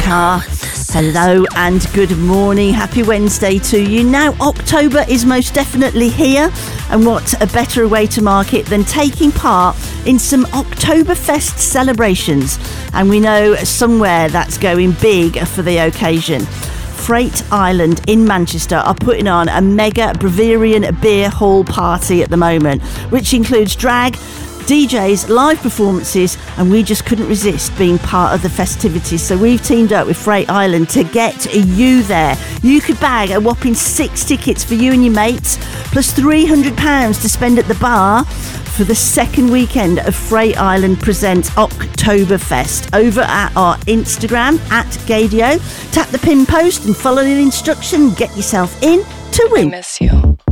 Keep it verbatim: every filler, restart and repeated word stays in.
car. Hello and good morning. Happy Wednesday to you. Now, October is most definitely here, and what a better way to mark it than taking part in some Oktoberfest celebrations. And we know somewhere that's going big for the occasion. Freight Island in Manchester are putting on a mega Bavarian beer hall party at the moment, which includes drag, D Js, live performances, and we just couldn't resist being part of the festivities. So we've teamed up with Freight Island to get you there. You could bag a whopping six tickets for you and your mates, plus three hundred pounds to spend at the bar for the second weekend of Freight Island Presents Oktoberfest. Over at our Instagram, at Gadio. Tap the pin post and follow the instruction. Get yourself in to win. I miss you.